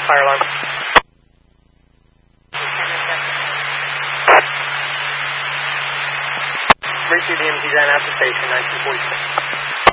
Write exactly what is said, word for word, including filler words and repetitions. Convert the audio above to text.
Fire alarm. Receive the M T down at the station, nineteen forty-six.